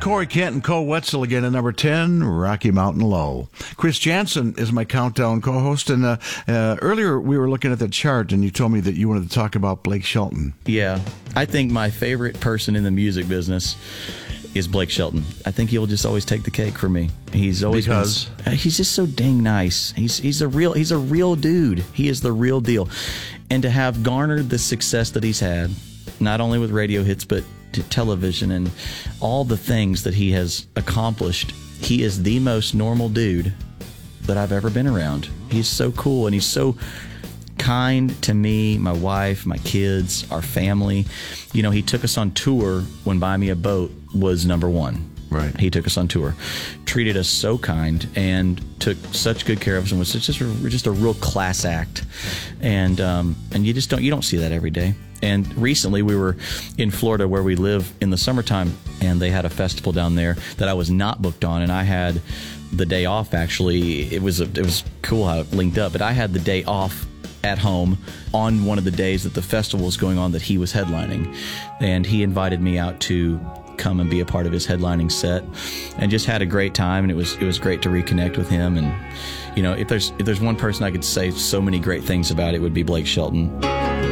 Corey Kent and Cole Wetzel again at number 10, Rocky Mountain Low. Chris Jansen is my countdown co-host, and earlier we were looking at the chart, and you told me that you wanted to talk about Blake Shelton. Yeah, I think my favorite person in the music business is Blake Shelton. I think he'll just always take the cake for me. He's always he's just so dang nice. He's a real dude. He is the real deal. And to have garnered the success that he's had, not only with radio hits but to television and all the things that he has accomplished, he is the most normal dude that I've ever been around. He's so cool, and he's so kind to me, my wife, my kids, our family. You know, he took us on tour when Buy Me a Boat was number one. Right. He took us on tour, treated us so kind, and took such good care of us, and was just a real class act. And you don't see that every day. And recently we were in Florida, where we live, in the summertime, and they had a festival down there that I was not booked on, and I had the day off. Actually, it was cool how it linked up, but I had the day off at home on one of the days that the festival was going on that he was headlining, and he invited me out to come and be a part of his headlining set, and just had a great time. And it was great to reconnect with him. And you know, if there's one person I could say so many great things about, it would be Blake Shelton.